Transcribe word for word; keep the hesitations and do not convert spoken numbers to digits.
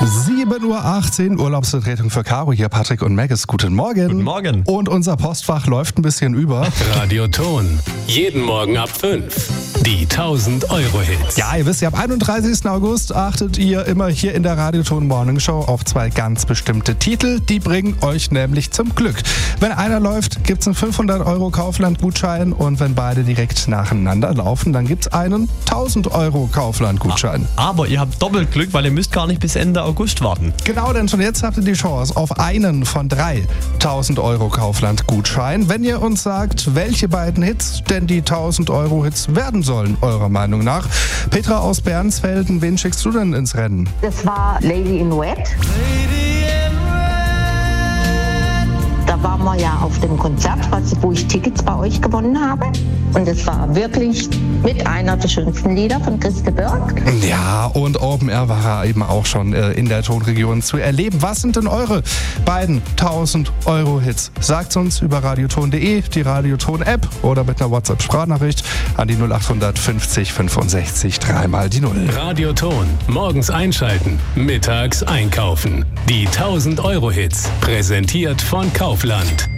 sieben Uhr achtzehn, Urlaubsvertretung für Caro, hier Patrick und Maggis. Guten Morgen. Guten Morgen. Und unser Postfach läuft ein bisschen über. Radioton. Jeden Morgen ab fünf. Die tausend Euro Hits. Ja, ihr wisst ja, ab einunddreißigsten August achtet ihr immer hier in der Radioton Morning Show auf zwei ganz bestimmte Titel. Die bringen euch nämlich zum Glück. Wenn einer läuft, gibt's einen fünfhundert Euro Kaufland-Gutschein und wenn beide direkt nacheinander laufen, dann gibt's einen tausend Euro Kaufland-Gutschein. Aber ihr habt doppelt Glück, weil ihr müsst gar nicht bis Ende August warten. Genau, denn schon jetzt habt ihr die Chance auf einen von drei tausend Euro Kaufland-Gutschein. Wenn ihr uns sagt, welche beiden Hits denn die tausend Euro Hits werden sollen, eurer Meinung nach. Petra aus Bernsfelden, wen schickst du denn ins Rennen? Das war Lady in Red. Da waren wir ja auf dem Konzert, wo ich Tickets bei euch gewonnen habe. Und es war wirklich mit einer der schönsten Lieder von Christe Berg. Ja, und Open Air war er eben auch schon äh, in der Tonregion zu erleben. Was sind denn eure beiden tausend Euro Hits? Sagt's uns über radioton punkt de, die Radioton-App oder mit einer WhatsApp-Sprachnachricht an die null acht fünfzig fünfundsechzig dreimal die Null. Radioton. Morgens einschalten, mittags einkaufen. Die tausend Euro Hits. Präsentiert von Kaufland.